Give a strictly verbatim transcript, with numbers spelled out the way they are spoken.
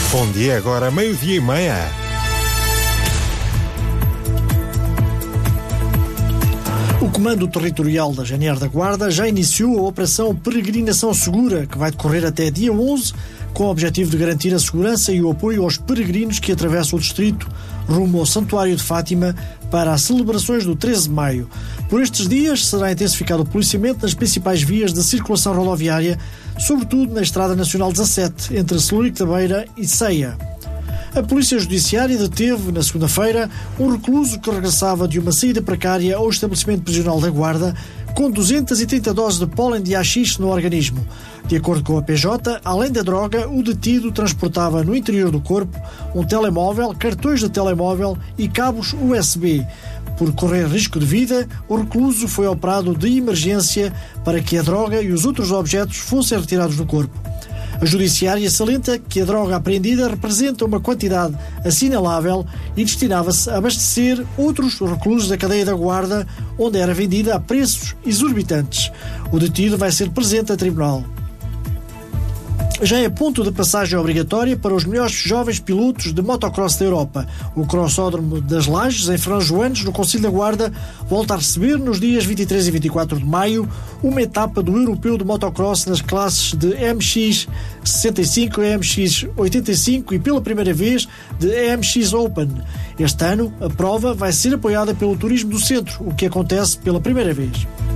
Bom dia, agora meio-dia e meia. O Comando Territorial da G N R da Guarda já iniciou a Operação Peregrinação Segura, que vai decorrer até dia onze, com o objetivo de garantir a segurança e o apoio aos peregrinos que atravessam o distrito rumo ao Santuário de Fátima para as celebrações do treze de maio. Por estes dias será intensificado o policiamento nas principais vias de circulação rodoviária, sobretudo na Estrada Nacional dezassete, entre Celurico da Beira e Ceia. A Polícia Judiciária deteve, na segunda-feira, um recluso que regressava de uma saída precária ao estabelecimento prisional da Guarda com duzentas e trinta doses de pólen de haxixe no organismo. De acordo com a P J, além da droga, o detido transportava no interior do corpo um telemóvel, cartões de telemóvel e cabos U S B. Por correr risco de vida, o recluso foi operado de emergência para que a droga e os outros objetos fossem retirados do corpo. A Judiciária salienta que a droga apreendida representa uma quantidade assinalável e destinava-se a abastecer outros reclusos da cadeia da Guarda, onde era vendida a preços exorbitantes. O detido vai ser presente a tribunal. Já é ponto de passagem obrigatória para os melhores jovens pilotos de motocross da Europa. O Crossódromo das Lajes, em Frão Joanes, no Concelho da Guarda, volta a receber nos dias vinte e três e vinte e quatro de maio uma etapa do Europeu de Motocross nas classes de M X sessenta e cinco, M X oitenta e cinco e pela primeira vez de M X Open. Este ano a prova vai ser apoiada pelo Turismo do Centro, o que acontece pela primeira vez.